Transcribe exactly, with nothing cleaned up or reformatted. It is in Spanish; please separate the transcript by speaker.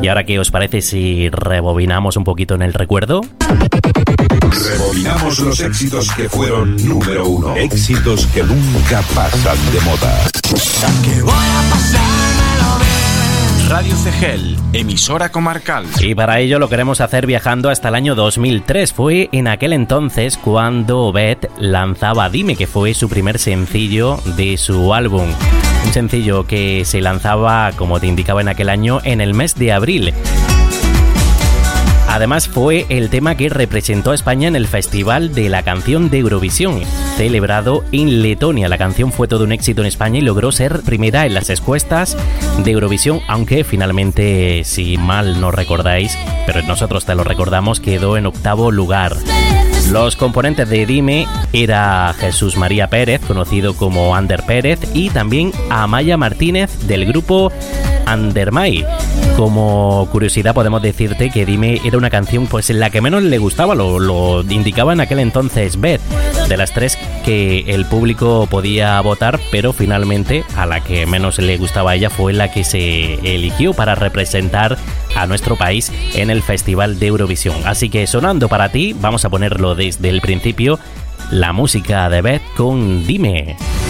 Speaker 1: Y ahora, ¿qué os parece si rebobinamos un poquito en el recuerdo?
Speaker 2: Rebobinamos los éxitos que fueron número uno. Éxitos que nunca pasan de moda.
Speaker 3: Que voy a pasármelo bien. Radio Cegel, emisora comarcal.
Speaker 1: Y para ello lo queremos hacer viajando hasta el año dos mil tres. Fue en aquel entonces cuando Beth lanzaba Dime, que fue su primer sencillo de su álbum. Un sencillo que se lanzaba, como te indicaba en aquel año, en el mes de abril. Además fue el tema que representó a España en el Festival de la Canción de Eurovisión, celebrado en Letonia. La canción fue todo un éxito en España y logró ser primera en las encuestas de Eurovisión, aunque finalmente, si mal no recordáis, pero nosotros te lo recordamos, quedó en octavo lugar. Los componentes de Dime era Jesús María Pérez, conocido como Ander Pérez, y también Amaya Martínez del grupo Andermay. Como curiosidad podemos decirte que Dime era una canción pues en la que menos le gustaba, lo, lo indicaba en aquel entonces Beth, de las tres que el público podía votar, pero finalmente a la que menos le gustaba a ella fue la que se eligió para representar a nuestro país en el Festival de Eurovisión. Así que sonando para ti, vamos a ponerlo desde el principio, la música de Beth con Dime.